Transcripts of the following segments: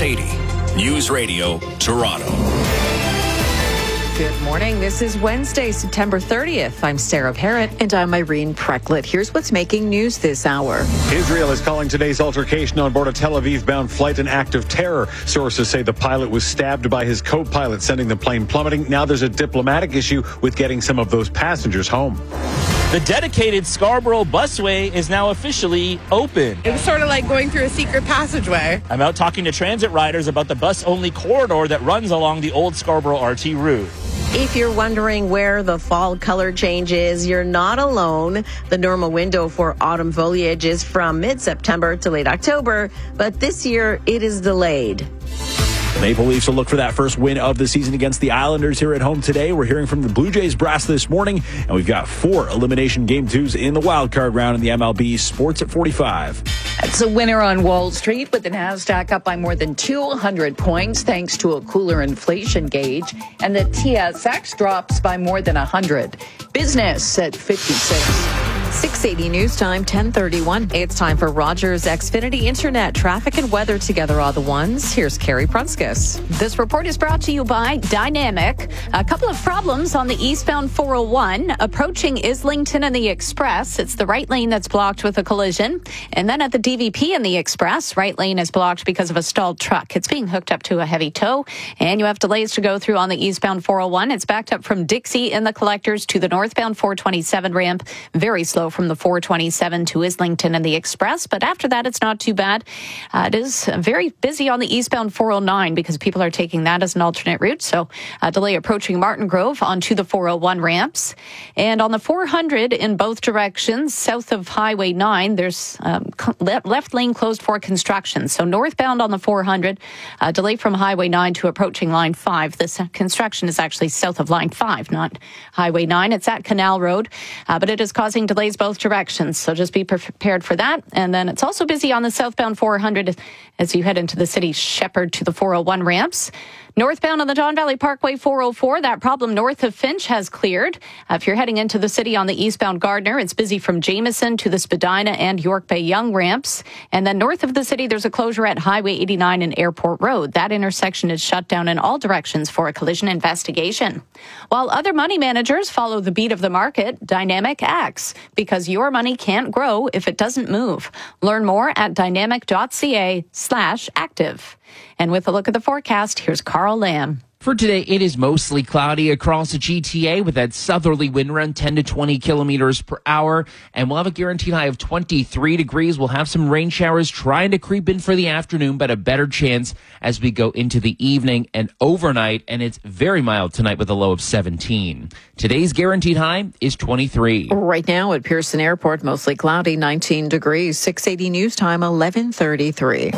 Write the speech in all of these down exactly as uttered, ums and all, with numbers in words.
six eighty News Radio, Toronto. Good morning. This is Wednesday, September thirtieth. I'm Sarah Parrott. And I'm Irene Precklett. Here's what's making news this hour. Israel is calling today's altercation on board a Tel Aviv-bound flight an act of terror. Sources say the pilot was stabbed by his co-pilot, sending the plane plummeting. Now there's a diplomatic issue with getting some of those passengers home. The dedicated Scarborough busway is now officially open. It was sort of like going through a secret passageway. I'm out talking to transit riders about the bus-only corridor that runs along the old Scarborough R T route. If you're wondering where the fall color change is, you're not alone. The normal window for autumn foliage is from mid-September to late October, but this year it is delayed. Maple Leafs will look for that first win of the season against the Islanders here at home today. We're hearing from the Blue Jays brass this morning, and we've got four elimination game twos in the wild card round in the M L B. Sports at forty-five. It's a winner on Wall Street with the Nasdaq up by more than two hundred points thanks to a cooler inflation gauge, and the T S X drops by more than one hundred. Business at fifty-six. six eighty News Time, ten thirty-one. It's time for Rogers Xfinity Internet. Traffic and weather together are the ones. Here's Carrie Prunskis. This report is brought to you by Dynamic. A couple of problems on the eastbound four oh one. Approaching Islington and the Express. It's the right lane that's blocked with a collision. And then at the D V P and the Express, right lane is blocked because of a stalled truck. It's being hooked up to a heavy tow. And you have delays to go through on the eastbound four oh one. It's backed up from Dixie in the collectors to the northbound four twenty-seven ramp. Very slow from the four twenty-seven to Islington and the Express, but after that it's not too bad. Uh, it is very busy on the eastbound four oh nine because people are taking that as an alternate route, so a delay approaching Martin Grove onto the four oh one ramps. And on the four hundred in both directions, south of Highway nine, there's um, left lane closed for construction. So northbound on the four hundred, a delay from Highway nine to approaching Line five. This construction is actually south of Line five, not Highway nine. It's at Canal Road, uh, but it is causing delays both directions, so just be prepared for that. And then it's also busy on the southbound four hundred as you head into the city Shepherd to the four oh one ramps. Northbound on the Don Valley Parkway four oh four, that problem north of Finch has cleared. Uh, if you're heading into the city on the eastbound Gardner, it's busy from Jameson to the Spadina and York Bay Young ramps. And then north of the city, there's a closure at Highway eighty-nine and Airport Road. That intersection is shut down in all directions for a collision investigation. While other money managers follow the beat of the market, Dynamic acts because your money can't grow if it doesn't move. Learn more at dynamic.ca slash active. And with a look at the forecast, here's Carl Lamb. For today, it is mostly cloudy across the G T A with that southerly wind around ten to twenty kilometers per hour. And we'll have a guaranteed high of twenty-three degrees. We'll have some rain showers trying to creep in for the afternoon, but a better chance as we go into the evening and overnight. And it's very mild tonight with a low of seventeen. Today's guaranteed high is twenty-three. Right now at Pearson Airport, mostly cloudy, nineteen degrees. six eighty News Time, eleven thirty-three.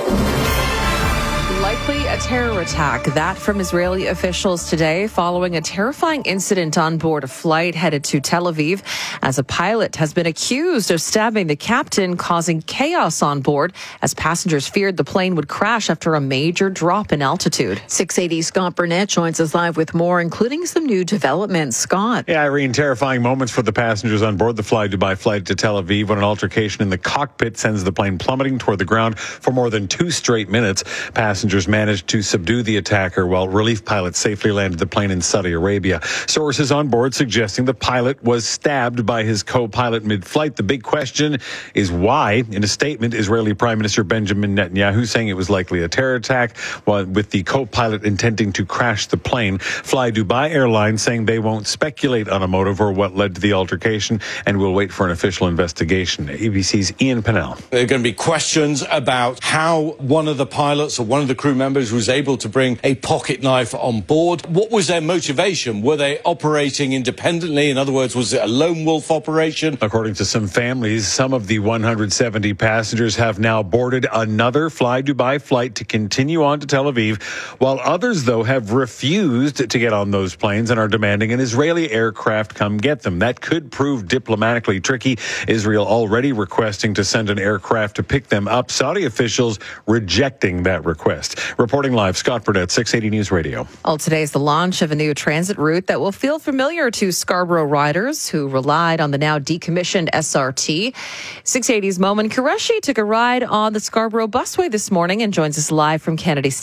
Likely a terror attack. That from Israeli officials today following a terrifying incident on board a flight headed to Tel Aviv as a pilot has been accused of stabbing the captain, causing chaos on board as passengers feared the plane would crash after a major drop in altitude. six eighty Scott Burnett joins us live with more, including some new developments. Scott. Yeah, Irene, terrifying moments for the passengers on board the Fly Dubai flight to Tel Aviv when an altercation in the cockpit sends the plane plummeting toward the ground for more than two straight minutes. Passengers managed to subdue the attacker while relief pilots safely landed the plane in Saudi Arabia. Sources on board suggesting the pilot was stabbed by his co-pilot mid-flight. The big question is why. In a statement, Israeli Prime Minister Benjamin Netanyahu saying it was likely a terror attack, while with the co-pilot intending to crash the plane. Fly Dubai Airlines saying they won't speculate on a motive or what led to the altercation and will wait for an official investigation. A B C's Ian Pennell. There are going to be questions about how one of the pilots or one of the crew members was able to bring a pocket knife on board. What was their motivation? Were they operating independently? In other words, was it a lone wolf operation? According to some families, some of the one hundred seventy passengers have now boarded another Fly Dubai flight to continue on to Tel Aviv, while others, though, have refused to get on those planes and are demanding an Israeli aircraft come get them. That could prove diplomatically tricky. Israel already requesting to send an aircraft to pick them up. Saudi officials rejecting that request. Reporting live, Scott Burnett, six eighty News Radio. Well, today is the launch of a new transit route that will feel familiar to Scarborough riders who relied on the now decommissioned S R T. six eighty's Momin Qureshi took a ride on the Scarborough busway this morning and joins us live from Kennedy